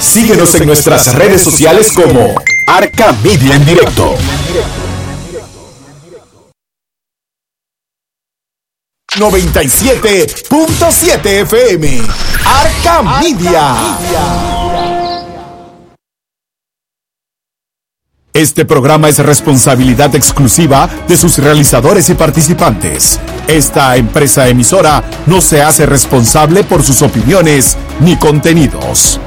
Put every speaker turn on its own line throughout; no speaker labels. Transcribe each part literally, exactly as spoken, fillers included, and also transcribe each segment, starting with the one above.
Síguenos en nuestras redes sociales como Arca Media en Directo. noventa y siete punto siete F M. Arca Media. Este programa es responsabilidad exclusiva de sus realizadores y participantes. Esta empresa emisora no se hace responsable por sus opiniones ni contenidos.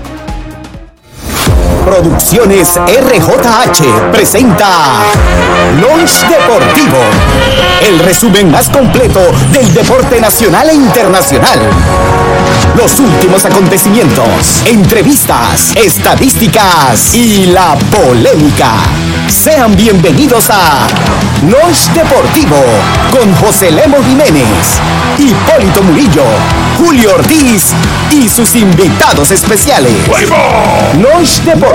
Producciones R J H presenta Launch Deportivo, el resumen más completo del deporte nacional e internacional. Los últimos acontecimientos, entrevistas, estadísticas y la polémica. Sean bienvenidos a Launch Deportivo con José Lemo Jiménez, Hipólito Murillo, Julio Ortiz y sus invitados especiales. ¡Fuego! Launch Deportivo.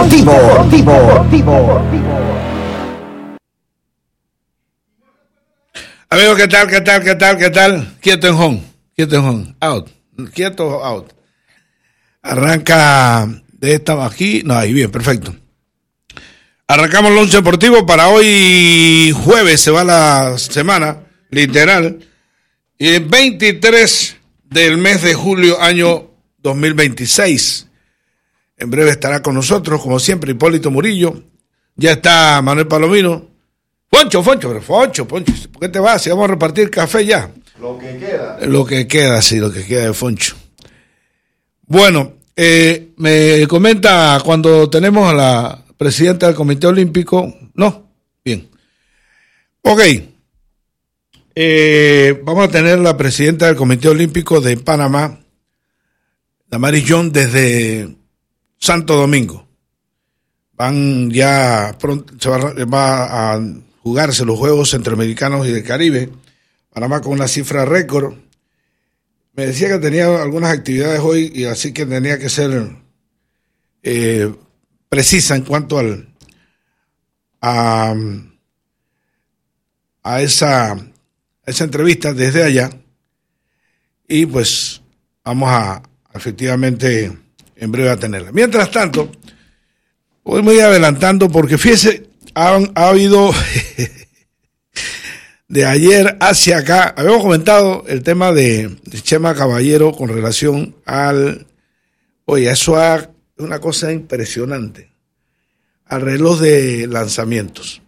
Amigos, ¿qué tal? ¿Qué tal? ¿Qué tal? ¿Qué tal? Quieto en home. Quieto en home. Out. Quieto out. Arranca de esta aquí. No, ahí bien, perfecto. Arrancamos el Launch Deportivo para hoy jueves. Se va la semana, literal. Y el veintitrés del mes de julio, año dos mil veintiséis. En breve estará con nosotros, como siempre, Hipólito Murillo. Ya está Manuel Palomino. Foncho, Foncho, pero Foncho, Foncho, ¿por qué te vas? Si vamos a repartir café ya.
Lo que queda.
Lo que queda, sí, lo que queda de Foncho. Bueno, eh, me comenta cuando tenemos a la presidenta del Comité Olímpico. No, bien. Ok. Eh, vamos a tener la presidenta del Comité Olímpico de Panamá, Damaris John, desde Santo Domingo. Van ya pronto, se va, va a jugarse los Juegos Centroamericanos y del Caribe. Panamá con una cifra récord. Me decía que tenía algunas actividades hoy y así que tenía que ser eh, precisa en cuanto al a, a esa a esa entrevista desde allá. Y pues vamos a efectivamente en breve a tenerla. Mientras tanto, hoy me voy adelantando porque fíjese, ha, ha habido de ayer hacia acá, habíamos comentado el tema de, de Chema Caballero con relación al, oye, eso es una cosa impresionante, al reloj de lanzamientos.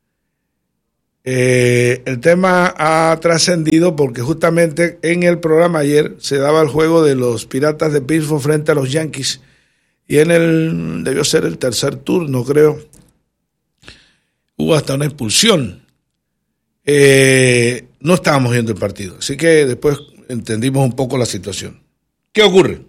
Eh, el tema ha trascendido porque justamente en el programa ayer se daba el juego de los Piratas de Pittsburgh frente a los Yankees y en el, debió ser el tercer turno, creo, hubo hasta una expulsión. Eh, no estábamos viendo el partido, así que después entendimos un poco la situación. ¿Qué ocurre?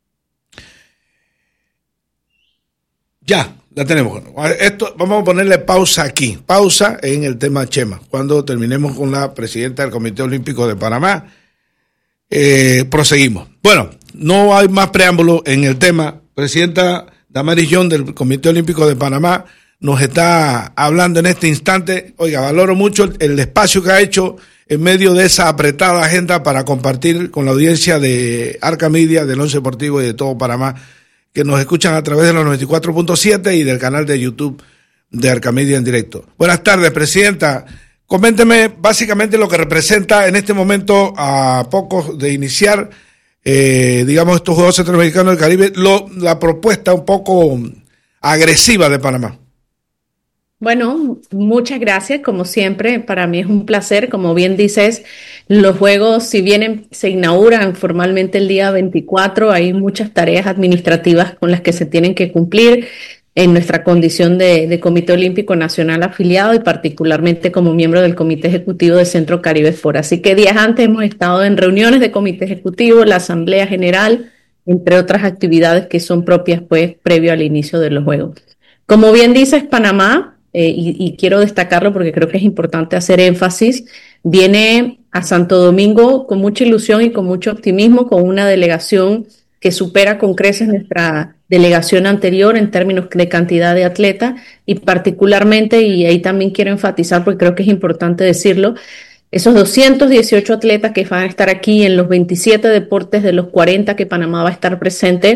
Ya, la tenemos. Esto, vamos a ponerle pausa aquí, pausa en el tema Chema. Cuando terminemos con la presidenta del Comité Olímpico de Panamá, eh, proseguimos. Bueno, no hay más preámbulo en el tema. Presidenta Damaris John del Comité Olímpico de Panamá nos está hablando en este instante. Oiga, valoro mucho el, el espacio que ha hecho en medio de esa apretada agenda para compartir con la audiencia de Arca Media, del Once Deportivo y de todo Panamá, que nos escuchan a través de los noventa y cuatro punto siete y del canal de YouTube de Arca Media en directo. Buenas tardes, presidenta. Coménteme básicamente lo que representa en este momento, a pocos de iniciar, eh, digamos, estos Juegos Centroamericanos del Caribe, lo, la propuesta un poco agresiva de Panamá.
Bueno, muchas gracias, como siempre, para mí es un placer, como bien dices, los Juegos, si bien se inauguran formalmente el día veinticuatro, hay muchas tareas administrativas con las que se tienen que cumplir en nuestra condición de, de Comité Olímpico Nacional afiliado y particularmente como miembro del Comité Ejecutivo de Centro Caribe Sport. Así que días antes hemos estado en reuniones de Comité Ejecutivo, la Asamblea General, entre otras actividades que son propias pues previo al inicio de los Juegos. Como bien dices, Panamá, Eh, y, y quiero destacarlo porque creo que es importante hacer énfasis, viene a Santo Domingo con mucha ilusión y con mucho optimismo, con una delegación que supera con creces nuestra delegación anterior en términos de cantidad de atletas y particularmente, y ahí también quiero enfatizar porque creo que es importante decirlo, esos doscientos dieciocho atletas que van a estar aquí en los veintisiete deportes de los cuarenta que Panamá va a estar presente,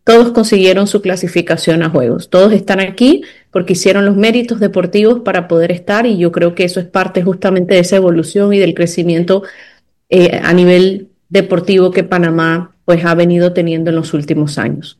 todos consiguieron su clasificación a Juegos. Todos están aquí porque hicieron los méritos deportivos para poder estar, y yo creo que eso es parte justamente de esa evolución y del crecimiento eh, a nivel deportivo que Panamá pues ha venido teniendo en los últimos años.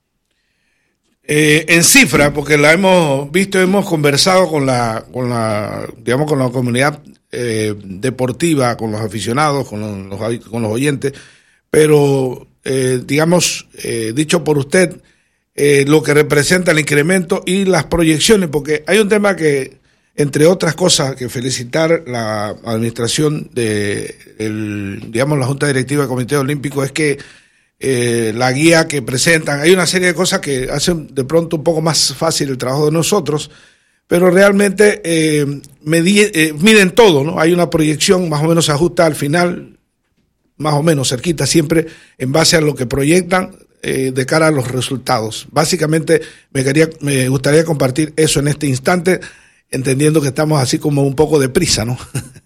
Eh, en cifra, porque la hemos visto, hemos conversado con la, con la, digamos, con la comunidad eh, deportiva, con los aficionados, con los, los, con los oyentes, pero eh, digamos, eh, dicho por usted, eh, lo que representa el incremento y las proyecciones, porque hay un tema que, entre otras cosas, que felicitar la administración de, el, digamos, la Junta Directiva del Comité Olímpico, es que eh, la guía que presentan, hay una serie de cosas que hacen de pronto un poco más fácil el trabajo de nosotros, pero realmente eh, medi, eh, miden todo, ¿no? Hay una proyección, más o menos se ajusta al final, más o menos cerquita, siempre en base a lo que proyectan eh, de cara a los resultados. Básicamente me, quería, me gustaría compartir eso en este instante, entendiendo que estamos así como un poco de prisa, ¿no?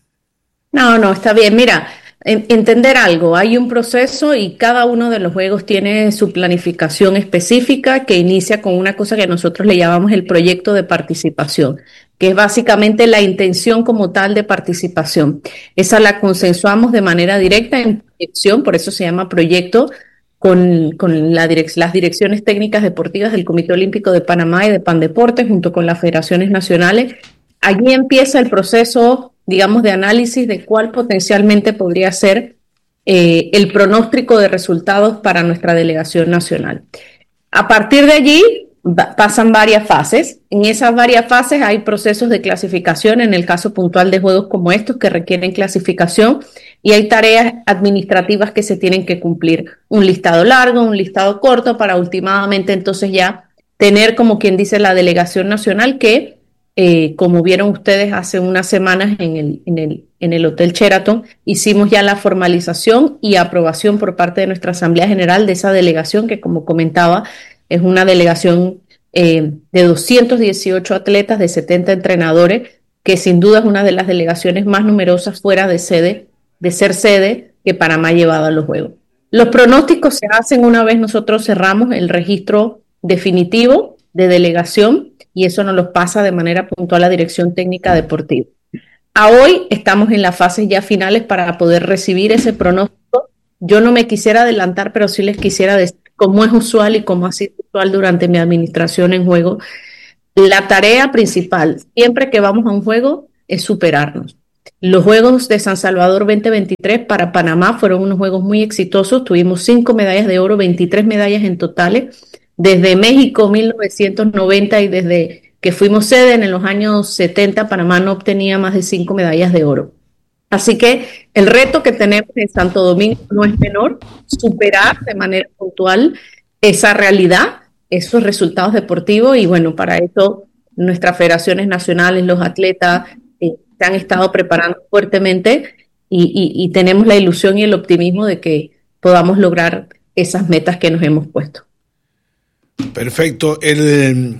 No, no, está bien. Mira, en, entender algo, hay un proceso y cada uno de los juegos tiene su planificación específica que inicia con una cosa que nosotros le llamamos el proyecto de participación, que es básicamente la intención como tal de participación. Esa la consensuamos de manera directa en proyección, por eso se llama proyecto, con, con la direc- las direcciones técnicas deportivas del Comité Olímpico de Panamá y de Pandeportes, junto con las federaciones nacionales. Allí empieza el proceso, digamos, de análisis de cuál potencialmente podría ser eh, el pronóstico de resultados para nuestra delegación nacional. A partir de allí va, pasan varias fases. En esas varias fases hay procesos de clasificación, en el caso puntual de juegos como estos que requieren clasificación, y hay tareas administrativas que se tienen que cumplir. Un listado largo, un listado corto, para últimamente entonces ya tener, como quien dice, la delegación nacional que, eh, como vieron ustedes hace unas semanas en el, en el, en el Hotel Sheraton, hicimos ya la formalización y aprobación por parte de nuestra Asamblea General de esa delegación que, como comentaba, es una delegación eh, de doscientos dieciocho atletas, de setenta entrenadores, que sin duda es una de las delegaciones más numerosas fuera de sede, de ser sede, que Panamá ha llevado a los Juegos. Los pronósticos se hacen una vez nosotros cerramos el registro definitivo de delegación, y eso nos los pasa de manera puntual a la Dirección Técnica Deportiva. A hoy estamos en las fases ya finales para poder recibir ese pronóstico. Yo no me quisiera adelantar, pero sí les quisiera decir, como es usual y como ha sido usual durante mi administración en juego, la tarea principal, siempre que vamos a un juego, es superarnos. Los Juegos de San Salvador veinte veintitrés para Panamá fueron unos juegos muy exitosos. Tuvimos cinco medallas de oro, veintitrés medallas en totales. Desde México mil novecientos noventa y desde que fuimos sede en los años setenta, Panamá no obtenía más de cinco medallas de oro. Así que el reto que tenemos en Santo Domingo no es menor, superar de manera puntual esa realidad, esos resultados deportivos, y bueno, para eso nuestras federaciones nacionales, los atletas eh, se han estado preparando fuertemente y, y, y tenemos la ilusión y el optimismo de que podamos lograr esas metas que nos hemos puesto.
Perfecto. El...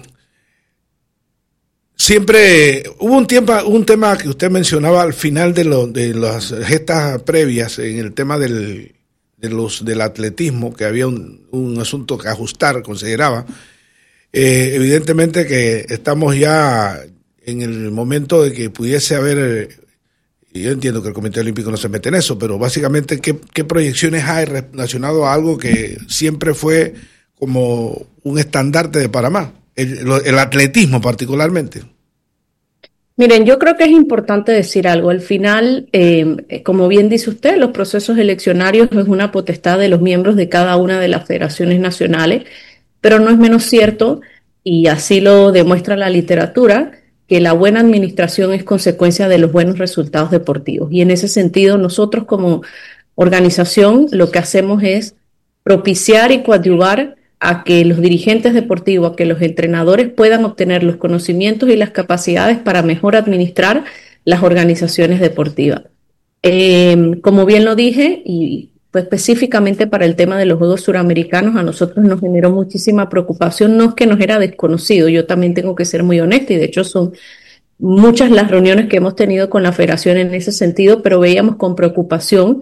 Siempre hubo un tiempo, un tema que usted mencionaba al final de, lo, de las gestas previas en el tema del, de los, del atletismo, que había un, un asunto que ajustar, consideraba. Eh, evidentemente que estamos ya en el momento de que pudiese haber, y yo entiendo que el Comité Olímpico no se mete en eso, pero básicamente qué, qué proyecciones hay relacionado a algo que siempre fue como un estandarte de Panamá. El, el atletismo particularmente.
Miren, yo creo que es importante decir algo. Al final, eh, como bien dice usted, los procesos eleccionarios es una potestad de los miembros de cada una de las federaciones nacionales, pero no es menos cierto, y así lo demuestra la literatura, que la buena administración es consecuencia de los buenos resultados deportivos. Y en ese sentido, nosotros como organización lo que hacemos es propiciar y coadyuvar a que los dirigentes deportivos, a que los entrenadores puedan obtener los conocimientos y las capacidades para mejor administrar las organizaciones deportivas. Eh, como bien lo dije, y pues específicamente para el tema de los Juegos Suramericanos, a nosotros nos generó muchísima preocupación, no es que nos era desconocido, yo también tengo que ser muy honesta, y de hecho son muchas las reuniones que hemos tenido con la federación en ese sentido, pero veíamos con preocupación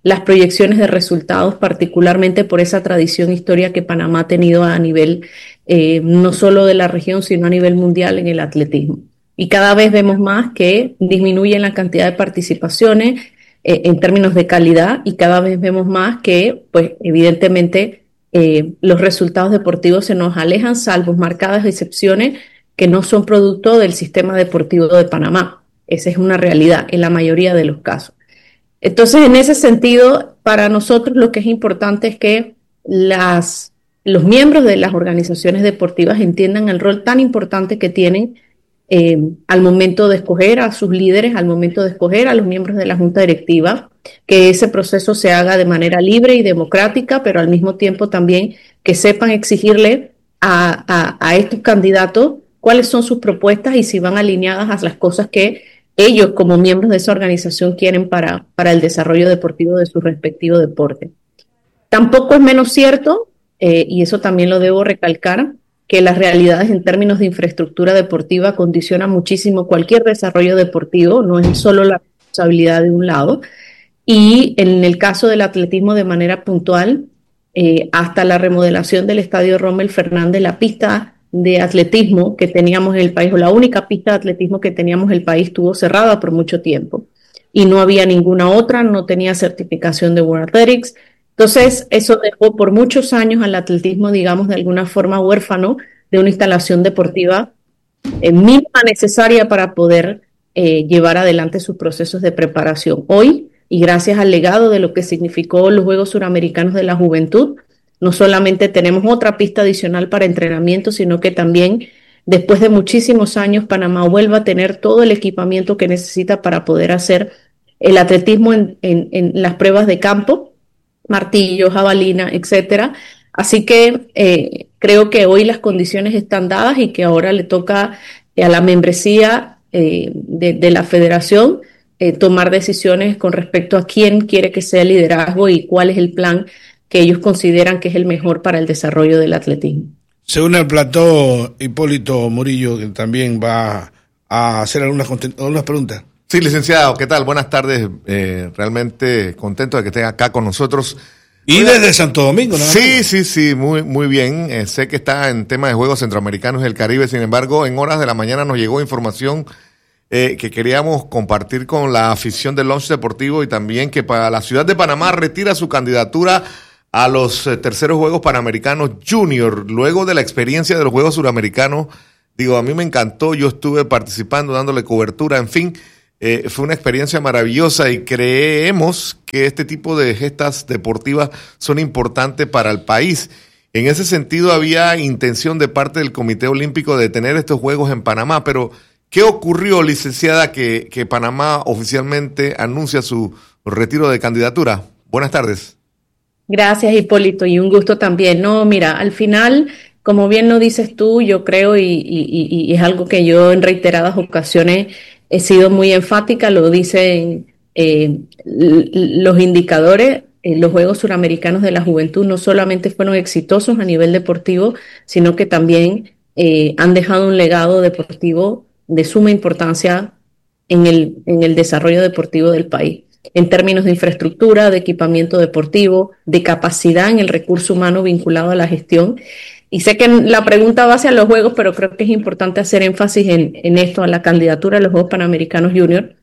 las proyecciones de resultados, particularmente por esa tradición histórica que Panamá ha tenido a nivel eh, no solo de la región, sino a nivel mundial en el atletismo. Y cada vez vemos más que disminuyen la cantidad de participaciones eh, en términos de calidad, y cada vez vemos más que, pues, evidentemente, eh, los resultados deportivos se nos alejan, salvo marcadas excepciones que no son producto del sistema deportivo de Panamá. Esa es una realidad en la mayoría de los casos. Entonces, en ese sentido, para nosotros lo que es importante es que las, los miembros de las organizaciones deportivas entiendan el rol tan importante que tienen eh, al momento de escoger a sus líderes, al momento de escoger a los miembros de la junta directiva, que ese proceso se haga de manera libre y democrática, pero al mismo tiempo también que sepan exigirle a, a, a estos candidatos cuáles son sus propuestas y si van alineadas a las cosas que ellos como miembros de esa organización quieren para, para el desarrollo deportivo de su respectivo deporte. Tampoco es menos cierto, eh, y eso también lo debo recalcar, que las realidades en términos de infraestructura deportiva condicionan muchísimo cualquier desarrollo deportivo, no es solo la responsabilidad de un lado. Y en el caso del atletismo de manera puntual, eh, hasta la remodelación del estadio Rommel Fernández, la pista de atletismo que teníamos en el país, o la única pista de atletismo que teníamos en el país, estuvo cerrada por mucho tiempo y no había ninguna otra, no tenía certificación de World Athletics. Entonces eso dejó por muchos años al atletismo, digamos, de alguna forma huérfano de una instalación deportiva eh, mínima necesaria para poder eh, llevar adelante sus procesos de preparación. Hoy, y gracias al legado de lo que significó los Juegos Suramericanos de la Juventud, no solamente tenemos otra pista adicional para entrenamiento, sino que también, después de muchísimos años, Panamá vuelve a tener todo el equipamiento que necesita para poder hacer el atletismo en, en, en las pruebas de campo, martillo, jabalina, etcétera. Así que eh, creo que hoy las condiciones están dadas y que ahora le toca a la membresía eh, de, de la federación eh, tomar decisiones con respecto a quién quiere que sea el liderazgo y cuál es el plan que ellos consideran que es el mejor para el desarrollo del atletismo.
Se une al plató Hipólito Murillo, que también va a hacer algunas, algunas preguntas.
Sí, licenciado, ¿qué tal? Buenas tardes, eh, realmente contento de que estén acá con nosotros.
Y desde Santo Domingo, ¿no?
Sí, sí, sí, muy, muy bien. Eh, sé que está en tema de Juegos Centroamericanos del Caribe, sin embargo, en horas de la mañana nos llegó información eh, que queríamos compartir con la afición del Launch Deportivo, y también que para la ciudad de Panamá retira su candidatura a los eh, terceros Juegos Panamericanos Junior, luego de la experiencia de los Juegos Suramericanos. Digo, a mí me encantó, yo estuve participando, dándole cobertura, en fin, eh, fue una experiencia maravillosa, y creemos que este tipo de gestas deportivas son importantes para el país. En ese sentido, había intención de parte del Comité Olímpico de tener estos Juegos en Panamá, pero ¿qué ocurrió, licenciada, que, que Panamá oficialmente anuncia su retiro de candidatura? Buenas tardes.
Gracias, Hipólito, y un gusto también. No, mira, al final, como bien lo dices tú, yo creo, y, y, y es algo que yo en reiteradas ocasiones he sido muy enfática, lo dicen eh, los indicadores, eh, los Juegos Suramericanos de la Juventud no solamente fueron exitosos a nivel deportivo, sino que también eh, han dejado un legado deportivo de suma importancia en el, en el desarrollo deportivo del país, en términos de infraestructura, de equipamiento deportivo, de capacidad en el recurso humano vinculado a la gestión. Y sé que la pregunta va hacia los Juegos, pero creo que es importante hacer énfasis en, en esto, a la candidatura a los Juegos Panamericanos Junior.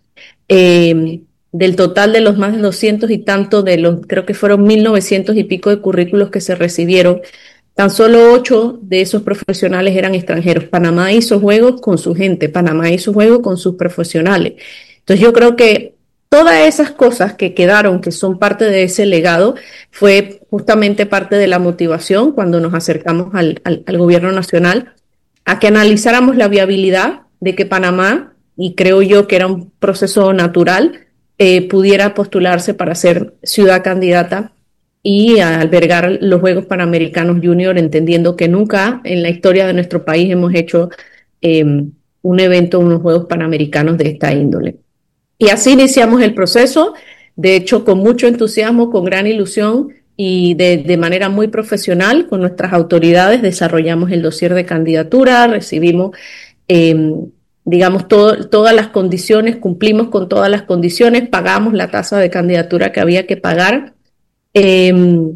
Eh, del total de los más de doscientos y tanto, de los, creo que fueron mil novecientos y pico de currículos que se recibieron, tan solo ocho de esos profesionales eran extranjeros. Panamá hizo Juegos con su gente, Panamá hizo Juegos con sus profesionales. Entonces yo creo que todas esas cosas que quedaron, que son parte de ese legado, fue justamente parte de la motivación cuando nos acercamos al, al, al gobierno nacional a que analizáramos la viabilidad de que Panamá, y creo yo que era un proceso natural, eh, pudiera postularse para ser ciudad candidata y a albergar los Juegos Panamericanos Junior, entendiendo que nunca en la historia de nuestro país hemos hecho eh, un evento, unos Juegos Panamericanos de esta índole. Y así iniciamos el proceso, de hecho con mucho entusiasmo, con gran ilusión y de, de manera muy profesional con nuestras autoridades desarrollamos el dossier de candidatura, recibimos eh, digamos, todo, todas las condiciones, cumplimos con todas las condiciones, pagamos la tasa de candidatura que había que pagar. Eh,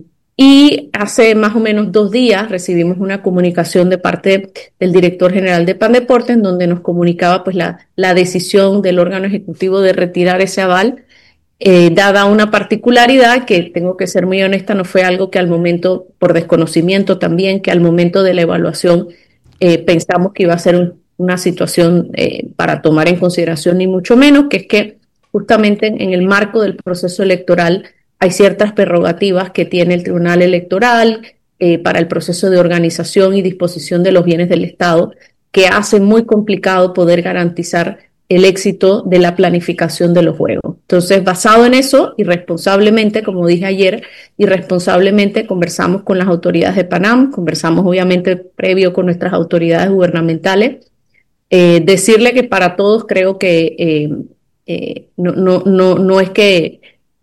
y hace más o menos dos días recibimos una comunicación de parte del director general de Pandeportes, en donde nos comunicaba pues la, la decisión del órgano ejecutivo de retirar ese aval, eh, dada una particularidad que, tengo que ser muy honesta, no fue algo que al momento, por desconocimiento también, que al momento de la evaluación eh, pensamos que iba a ser un, una situación eh, para tomar en consideración, ni mucho menos, que es que justamente en, en el marco del proceso electoral hay ciertas prerrogativas que tiene el Tribunal Electoral eh, para el proceso de organización y disposición de los bienes del Estado, que hace muy complicado poder garantizar el éxito de la planificación de los juegos. Entonces, basado en eso, irresponsablemente, como dije ayer, irresponsablemente conversamos con las autoridades de Panam, conversamos obviamente previo con nuestras autoridades gubernamentales, eh, decirle que para todos creo que eh, eh, no, no, no, no es que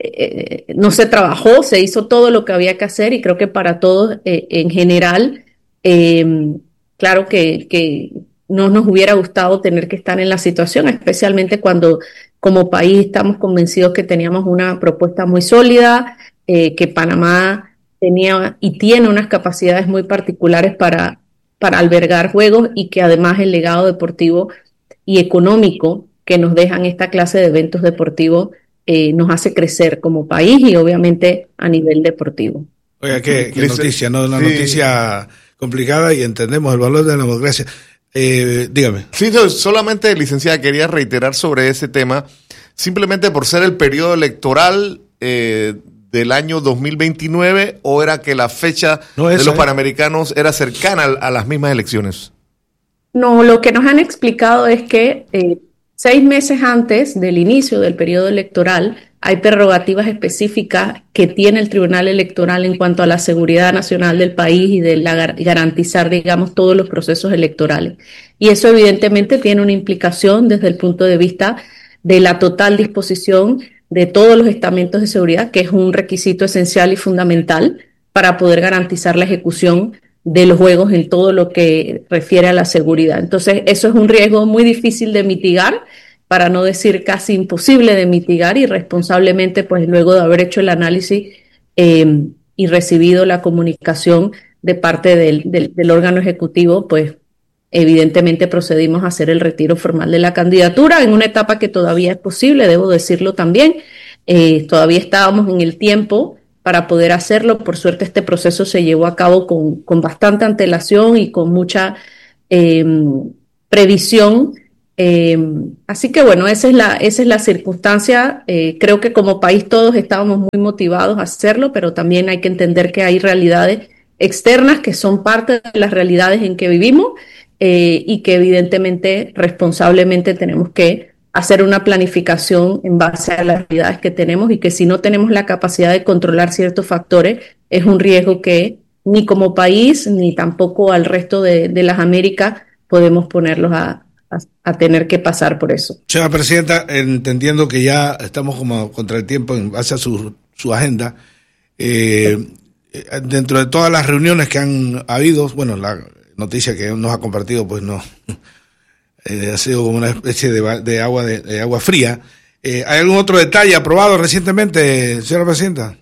Eh, no se trabajó, se hizo todo lo que había que hacer y creo que para todos eh, en general, eh, claro que, que no nos hubiera gustado tener que estar en la situación, especialmente cuando como país estamos convencidos que teníamos una propuesta muy sólida, eh, que Panamá tenía y tiene unas capacidades muy particulares para, para albergar juegos y que además el legado deportivo y económico que nos dejan esta clase de eventos deportivos Eh, nos hace crecer como país y obviamente a nivel deportivo.
Oiga, qué, qué noticia, ¿no? Una sí. noticia complicada y entendemos el valor de la democracia. Eh, dígame.
Sí, no, solamente, licenciada, quería reiterar sobre ese tema, simplemente por ser el periodo electoral eh, del año dos mil veintinueve, o era que la fecha no, de los Panamericanos era cercana a, a las mismas elecciones.
No, lo que nos han explicado es que eh, Seis meses antes del inicio del periodo electoral hay prerrogativas específicas que tiene el Tribunal Electoral en cuanto a la seguridad nacional del país y de la, garantizar, digamos, todos los procesos electorales. Y eso evidentemente tiene una implicación desde el punto de vista de la total disposición de todos los estamentos de seguridad, que es un requisito esencial y fundamental para poder garantizar la ejecución de los juegos en todo lo que refiere a la seguridad. Entonces, eso es un riesgo muy difícil de mitigar, para no decir casi imposible de mitigar, y responsablemente, pues luego de haber hecho el análisis eh, y recibido la comunicación de parte del, del, del órgano ejecutivo, pues evidentemente procedimos a hacer el retiro formal de la candidatura en una etapa que todavía es posible, debo decirlo también. Eh, todavía estábamos en el tiempo para poder hacerlo. Por suerte este proceso se llevó a cabo con, con bastante antelación y con mucha eh, previsión. Eh, así que bueno, esa es la, esa es la circunstancia. Eh, creo que como país todos estábamos muy motivados a hacerlo, pero también hay que entender que hay realidades externas que son parte de las realidades en que vivimos eh, y que evidentemente responsablemente tenemos que hacer una planificación en base a las realidades que tenemos, y que si no tenemos la capacidad de controlar ciertos factores, es un riesgo que ni como país ni tampoco al resto de, de las Américas podemos ponerlos a, a, a tener que pasar por eso.
Señora Presidenta, entendiendo que ya estamos como contra el tiempo en base a su, su agenda, eh, dentro de todas las reuniones que han habido, bueno, la noticia que nos ha compartido pues no... Eh, ha sido como una especie de, de agua de, de agua fría. Eh, ¿Hay algún otro detalle aprobado recientemente, señora Presidenta?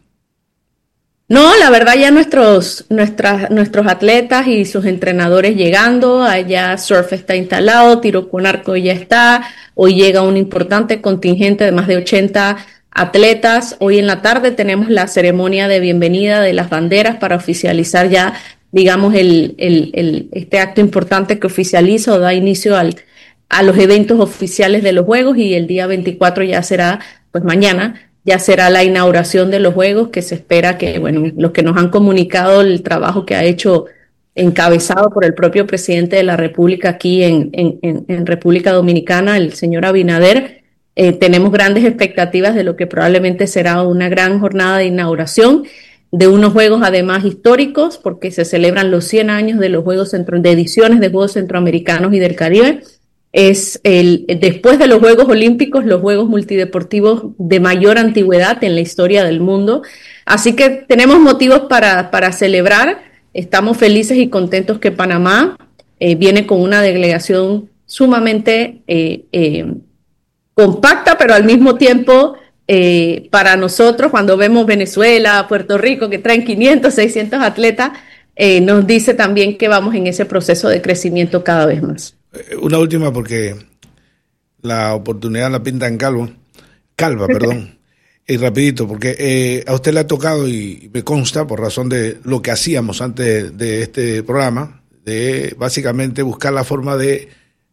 No, la verdad ya nuestros nuestras nuestros atletas y sus entrenadores llegando, allá surf está instalado, tiro con arco ya está, hoy llega un importante contingente de más de ochenta atletas. Hoy en la tarde tenemos la ceremonia de bienvenida de las banderas para oficializar ya, digamos, el, el, el este acto importante que oficializa o da inicio al a los eventos oficiales de los Juegos, y el día veinticuatro ya será, pues mañana, ya será la inauguración de los Juegos, que se espera que, bueno, los que nos han comunicado el trabajo que ha hecho encabezado por el propio presidente de la República aquí en, en, en, en República Dominicana, el señor Abinader, eh, tenemos grandes expectativas de lo que probablemente será una gran jornada de inauguración de unos Juegos además históricos, porque se celebran los cien años de los Juegos centro, de ediciones de Juegos Centroamericanos y del Caribe. Es el, después de los Juegos Olímpicos, los Juegos Multideportivos de mayor antigüedad en la historia del mundo. Así que tenemos motivos para, para celebrar. Estamos felices y contentos que Panamá eh, viene con una delegación sumamente eh, eh, compacta, pero al mismo tiempo eh, para nosotros, cuando vemos Venezuela, Puerto Rico, que traen quinientos, seiscientos atletas, eh, nos dice también que vamos en ese proceso de crecimiento cada vez más.
Una última, porque la oportunidad la pinta en calvo, calva, perdón. Y rapidito, porque eh, a usted le ha tocado, y me consta, por razón de lo que hacíamos antes de este programa, de básicamente buscar la forma de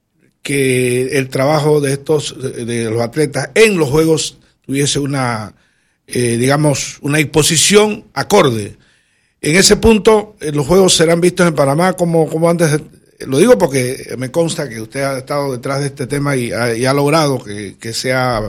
que el trabajo de estos, de los atletas en los Juegos tuviese una, eh, digamos, una exposición acorde. En ese punto, eh, los Juegos serán vistos en Panamá como, como antes. Lo digo porque me consta que usted ha estado detrás de este tema y ha, y ha logrado que, que sea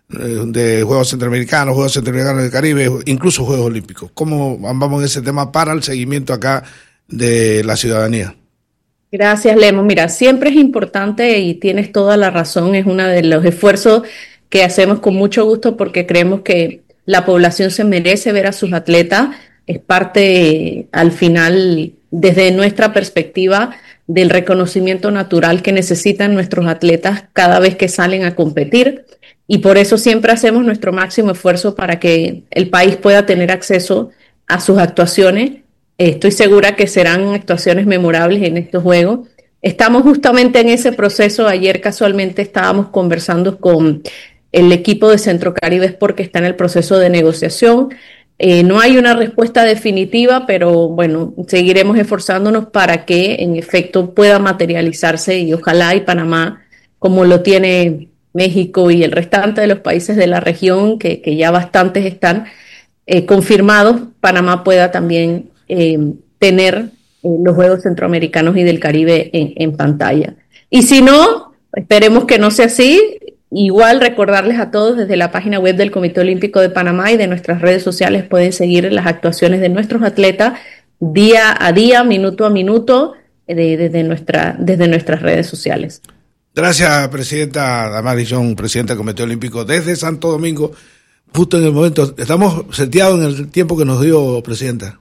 de Juegos Centroamericanos, Juegos Centroamericanos del Caribe, incluso Juegos Olímpicos. ¿Cómo vamos en ese tema para el seguimiento acá de la ciudadanía?
Gracias, Lemo. Mira, siempre es importante y tienes toda la razón, es uno de los esfuerzos que hacemos con mucho gusto porque creemos que la población se merece ver a sus atletas, es parte al final, desde nuestra perspectiva, del reconocimiento natural que necesitan nuestros atletas cada vez que salen a competir. Y por eso siempre hacemos nuestro máximo esfuerzo para que el país pueda tener acceso a sus actuaciones. Estoy segura que serán actuaciones memorables en estos Juegos. Estamos justamente en ese proceso. Ayer casualmente estábamos conversando con el equipo de Centro Caribe Sport que está en el proceso de negociación. Eh, no hay una respuesta definitiva, pero bueno, seguiremos esforzándonos para que en efecto pueda materializarse y ojalá y Panamá, como lo tiene México y el restante de los países de la región, que, que ya bastantes están eh, confirmados, Panamá pueda también eh, tener eh, los Juegos Centroamericanos y del Caribe en, en pantalla. Y si no, esperemos que no sea así. Igual recordarles a todos desde la página web del Comité Olímpico de Panamá y de nuestras redes sociales pueden seguir las actuaciones de nuestros atletas día a día, minuto a minuto, de, desde, nuestra, desde nuestras redes sociales.
Gracias, Presidenta Damaris John, Presidenta del Comité Olímpico desde Santo Domingo, justo en el momento, estamos seteados en el tiempo que nos dio, Presidenta.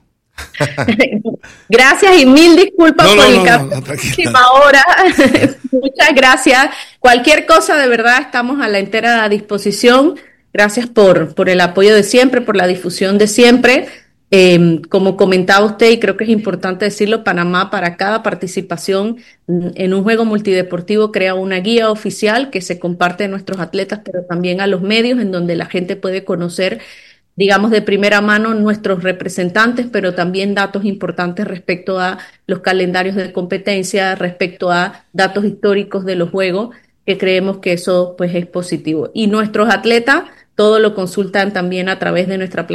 Gracias y mil disculpas
no,
por
no,
el
no,
cambio
no, no,
última hora. Muchas gracias. Cualquier cosa, de verdad, estamos a la entera disposición. Gracias por, por el apoyo de siempre, por la difusión de siempre. Eh, como comentaba usted, y creo que es importante decirlo, Panamá para cada participación en un juego multideportivo crea una guía oficial que se comparte a nuestros atletas, pero también a los medios, en donde la gente puede conocer, digamos, de primera mano nuestros representantes, pero también datos importantes respecto a los calendarios de competencia, respecto a datos históricos de los juegos, que creemos que eso pues es positivo. Y nuestros atletas todo lo consultan también a través de nuestra plataforma